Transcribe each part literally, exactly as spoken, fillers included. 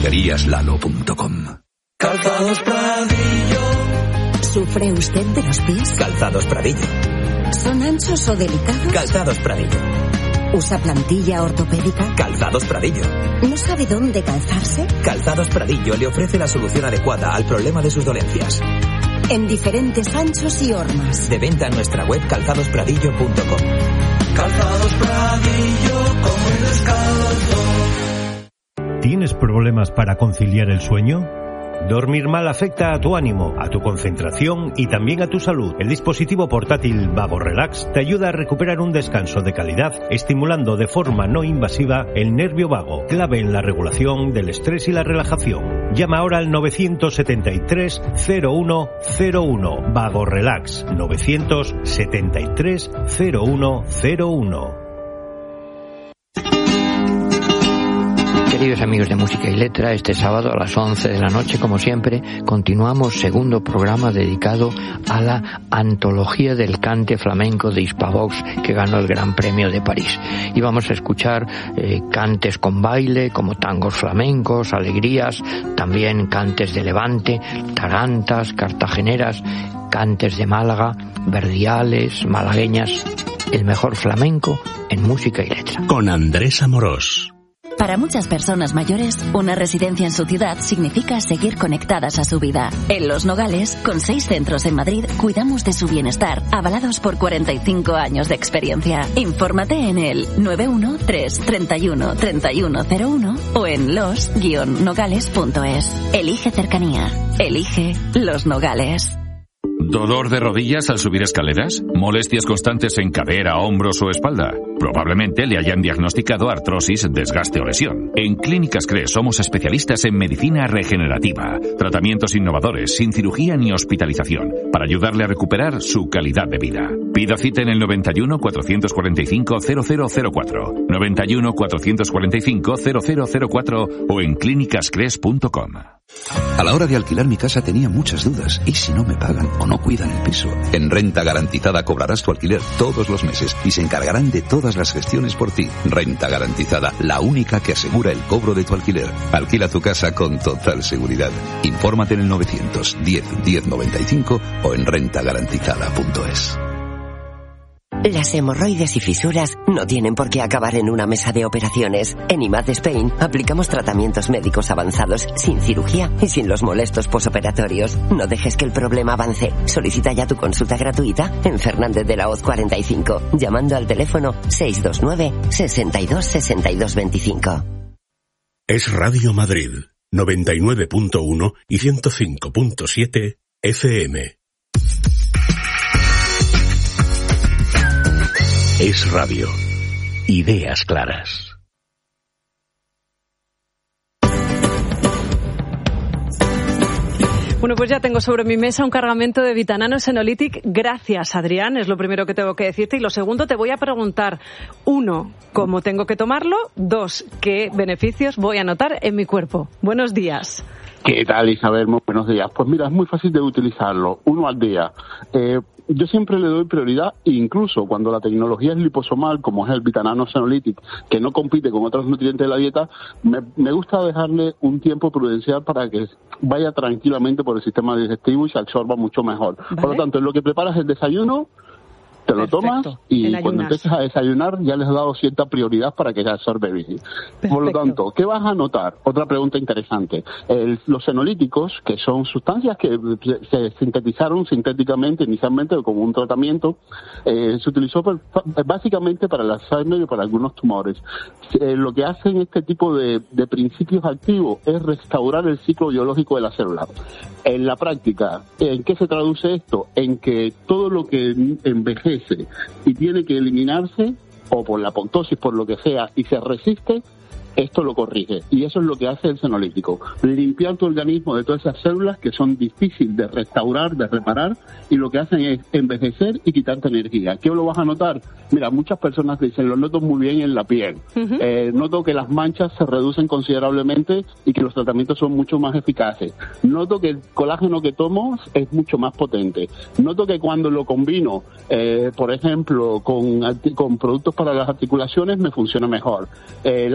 Calzadurías Lalo punto com. Calzados Pradillo. ¿Sufre usted de los pies? Calzados Pradillo. ¿Son anchos o delicados? Calzados Pradillo. ¿Usa plantilla ortopédica? Calzados Pradillo. ¿No sabe dónde calzarse? Calzados Pradillo le ofrece la solución adecuada al problema de sus dolencias. En diferentes anchos y hormas. De venta en nuestra web calzados pradillo punto com. Calzados Pradillo, como el descalzo. ¿Tienes problemas para conciliar el sueño? Dormir mal afecta a tu ánimo, a tu concentración y también a tu salud. El dispositivo portátil Vago Relax te ayuda a recuperar un descanso de calidad, estimulando de forma no invasiva el nervio vago, clave en la regulación del estrés y la relajación. Llama ahora al nueve siete tres, cero uno cero uno. Vago Relax, nueve siete tres, cero uno cero uno. Queridos amigos de Música y Letra, este sábado a las once de la noche, como siempre, continuamos segundo programa dedicado a la antología del cante flamenco de Hispavox, que ganó el Gran Premio de París. Y vamos a escuchar eh, cantes con baile, como tangos flamencos, alegrías, también cantes de Levante, tarantas, cartageneras, cantes de Málaga, verdiales, malagueñas. El mejor flamenco en Música y Letra. Con Andrés Amorós. Para muchas personas mayores, una residencia en su ciudad significa seguir conectadas a su vida. En Los Nogales, con seis centros en Madrid, cuidamos de su bienestar, avalados por cuarenta y cinco años de experiencia. Infórmate en el nueve uno tres, treinta y uno, treinta y uno cero uno o en los guion nogales punto es. Elige cercanía. Elige Los Nogales. ¿Dolor de rodillas al subir escaleras? ¿Molestias constantes en cadera, hombros o espalda? Probablemente le hayan diagnosticado artrosis, desgaste o lesión. En Clínicas Cres somos especialistas en medicina regenerativa, tratamientos innovadores, sin cirugía ni hospitalización, para ayudarle a recuperar su calidad de vida. Pida cita en el noventa y uno, cuatrocientos cuarenta y cinco, cero cero cero cuatro, noventa y uno, cuatrocientos cuarenta y cinco, cero cero cero cuatro o en clínicas cres punto com. A la hora de alquilar mi casa tenía muchas dudas. ¿Y si no me pagan o no cuidan el piso? En Renta Garantizada cobrarás tu alquiler todos los meses y se encargarán de todas las gestiones por ti. Renta Garantizada, la única que asegura el cobro de tu alquiler. Alquila tu casa con total seguridad. Infórmate en el novecientos diez, diez noventa y cinco o en renta garantizada punto es. Las hemorroides y fisuras no tienen por qué acabar en una mesa de operaciones. En I M A D Spain aplicamos tratamientos médicos avanzados sin cirugía y sin los molestos posoperatorios. No dejes que el problema avance. Solicita ya tu consulta gratuita en Fernández de la Hoz cuarenta y cinco, llamando al teléfono seis dos nueve, sesenta y dos, sesenta y dos veinticinco. Es Radio Madrid, noventa y nueve punto uno y ciento cinco punto siete F M. Es radio. Ideas claras. Bueno, pues ya tengo sobre mi mesa un cargamento de Vitanano Senolytic. Gracias, Adrián, es lo primero que tengo que decirte. Y lo segundo, te voy a preguntar, uno, ¿cómo tengo que tomarlo? Dos, ¿qué beneficios voy a notar en mi cuerpo? Buenos días. ¿Qué tal, Isabel? Muy buenos días. Pues mira, es muy fácil de utilizarlo, uno al día. Eh, yo siempre le doy prioridad, incluso cuando la tecnología es liposomal, como es el Vitanano Senolytic, que no compite con otros nutrientes de la dieta, me, me gusta dejarle un tiempo prudencial para que vaya tranquilamente por el sistema digestivo y se absorba mucho mejor. ¿Vale? Por lo tanto, en lo que preparas el desayuno, te lo tomas y cuando empieces a desayunar ya les has dado cierta prioridad para que se absorbe bien. Por lo tanto, ¿qué vas a notar? Otra pregunta interesante. El, los senolíticos, que son sustancias que se sintetizaron sintéticamente inicialmente como un tratamiento, eh, se utilizó per, básicamente para el Alzheimer y para algunos tumores. Eh, lo que hacen este tipo de, de principios activos es restaurar el ciclo biológico de la célula. En la práctica, ¿en qué se traduce esto? En que todo lo que envejece y tiene que eliminarse, o por la apoptosis, por lo que sea, y se resiste, esto lo corrige. Y eso es lo que hace el senolítico. Limpiar tu organismo de todas esas células que son difíciles de restaurar, de reparar, y lo que hacen es envejecer y quitarte energía. ¿Qué lo vas a notar? Mira, muchas personas dicen, lo noto muy bien en la piel. Uh-huh. Eh, noto que las manchas se reducen considerablemente y que los tratamientos son mucho más eficaces. Noto que el colágeno que tomo es mucho más potente. Noto que cuando lo combino, eh, por ejemplo, con, con productos para las articulaciones, me funciona mejor. Eh, las hormonas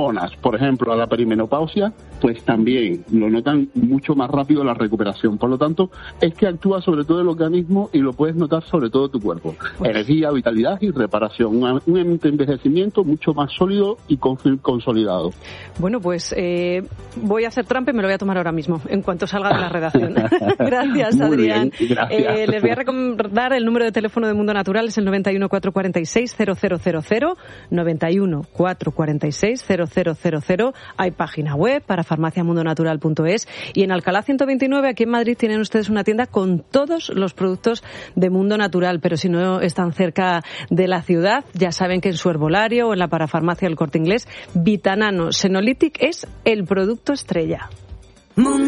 hormonas, por ejemplo, a la perimenopausia, pues también lo notan mucho más rápido la recuperación. Por lo tanto, es que actúa sobre todo el organismo y lo puedes notar sobre todo tu cuerpo. Pues... energía, vitalidad y reparación. Un, un envejecimiento mucho más sólido y consolidado. Bueno, pues eh, voy a hacer trampa y me lo voy a tomar ahora mismo, en cuanto salga de la redacción. Gracias, Muy Adrián. Bien, gracias. Eh, les voy a recordar el número de teléfono de Mundo Natural, es el noventa y uno, cuatrocientos cuarenta y seis, cero cero cero cero, noventa y uno, cuatrocientos cuarenta y seis, cero cero cero cero. Hay página web para farmacia mundo natural punto es y en Alcalá ciento veintinueve, aquí en Madrid, tienen ustedes una tienda con todos los productos de Mundo Natural, pero si no están cerca de la ciudad, ya saben que en su herbolario o en la parafarmacia del Corte Inglés, Vitanano Senolytic es el producto estrella.